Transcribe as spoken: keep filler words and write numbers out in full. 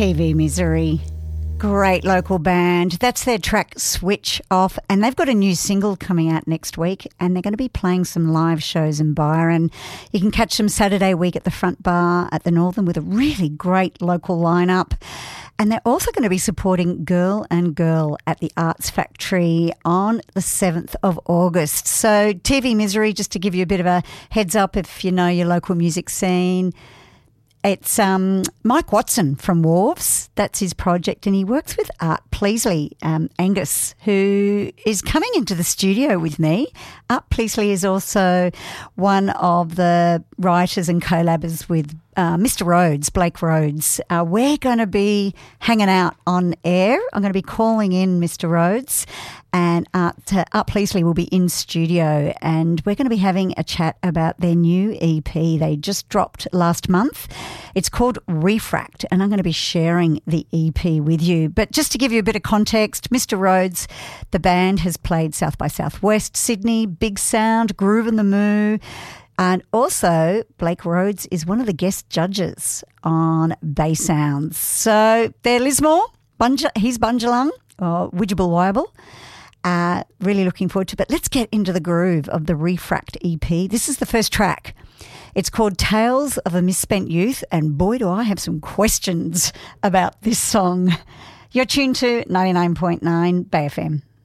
T V Misery. Great local band. That's their track Switch Off, and they've got a new single coming out next week, and they're going to be playing some live shows in Byron. You can catch them Saturday week at the Front Bar at the Northern with a really great local lineup. And they're also going to be supporting Girl and Girl at the Arts Factory on the seventh of August. So T V Misery, just to give you a bit of a heads up if you know your local music scene. It's um, Mike Watson from Wharves. That's his project, and he works with Art Pleasley, um, Angus, who is coming into the studio with me. Art Pleasley is also one of the writers and collabors with uh, Mister Rhodes, Blake Rhodes. Uh, we're going to be hanging out on air. I'm going to be calling in Mister Rhodes, and Art, uh, Art Pleasley will be in studio, and we're going to be having a chat about their new E P they just dropped last month. It's called Refract, and I'm going to be sharing the E P with you. But just to give you a bit of context, Mister Rhodes, the band, has played South by Southwest, Sydney, Big Sound, Groove and the Moo, and also Blake Rhodes is one of the guest judges on Bay Sounds. So they're Lismore, Bunja, he's Bunjalung, or Widjable Wyable. Uh, really looking forward to it. But let's get into the groove of the Refract E P. This is the first track. It's called Tales of a Misspent Youth, and boy, do I have some questions about this song. You're tuned to ninety-nine point nine Bay F M.